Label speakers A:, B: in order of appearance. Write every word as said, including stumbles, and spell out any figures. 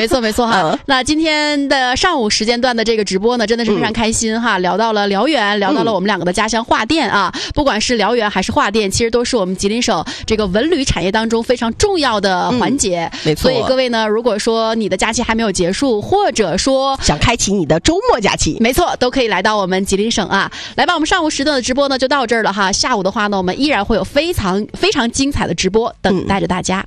A: 没错没错哈、嗯。那今天的上午时间段的这个直播呢，真的是非常开心哈，嗯、聊到了辽源，聊到了我们两个的家乡桦甸啊，嗯、不管是辽源还是桦甸，其实都是我们吉林省这个文旅产业当中非常重要的环节。
B: 嗯、没错。
A: 所以各位呢，如果说你的假期还没有结束，或者说
B: 想开启你的周末假期，
A: 没错，都可以来到我们吉林省啊。来吧，我们上午时段的直播呢就到这儿了哈。下午的话呢，我们依然会有非常非常精彩的直播等待着大家。